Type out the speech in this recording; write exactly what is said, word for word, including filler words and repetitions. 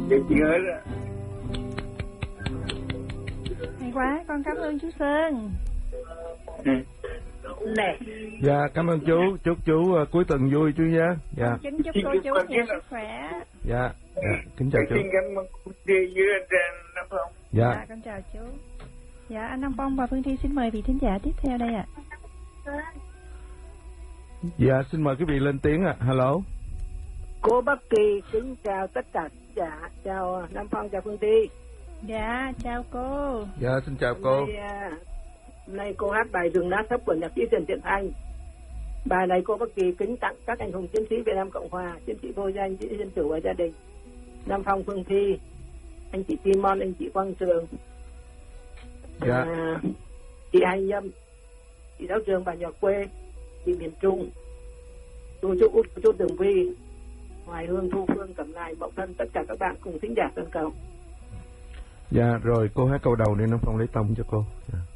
Dạ chị ơi đó. Hay quá, con cảm ơn chú Sơn. Ừ. Nè. Dạ cảm ơn chú, chúc chú uh, cuối tuần vui chú nhé. Dạ. Con kính chúc cô chú nhiều sức khỏe. Dạ. Dạ kính chào chú. Xin cảm ơn cô Thi với anh Nam Phong. Dạ. Dạ con chào chú. Dạ anh Nam Phong và Phương Thi xin mời vị thính giả tiếp theo đây ạ. Dạ xin mời quý vị lên tiếng ạ. À. Hello. Cô Bắc Kỳ kính chào tất cả dạ chào Nam Phong, chào Phương Thi. Dạ chào cô. Dạ xin chào cô. Hôm nay, hôm nay cô hát bài Rừng Lá Thấp của nhạc sĩ Trần Thiện Anh. Bài này cô Bắc Kỳ kính tặng các anh hùng chiến sĩ Việt Nam Cộng Hòa, chiến sĩ vô danh, chiến sĩ dân chủ và gia đình. Nam Phong, Phương Thi, anh chị Timon, anh chị Quang Trường, dạ. à, chị Hai Nhâm, chị Giáo Trường, bà Nhỏ Quê, chị Miền Trung, cô chú Út, cô chú Tường Vi, Hoài Hương, Thu Phương, Cẩm Nài, Mậu Thân, tất cả các bạn cùng thính giả toàn cầu. Dạ rồi cô hát câu đầu đi Nam Phong lấy tông cho cô. Dạ.